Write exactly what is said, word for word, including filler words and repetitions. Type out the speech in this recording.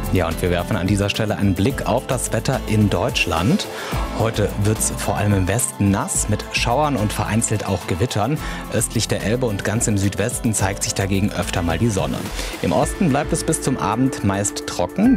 Ja, und wir werfen an dieser Stelle einen Blick auf das Wetter in Deutschland. Heute wird es vor allem im Westen nass mit Schauern und vereinzelt auch Gewittern. Östlich der Elbe und ganz im Südwesten zeigt sich dagegen öfter mal die Sonne. Im Osten bleibt es bis zum Abend meist trocken.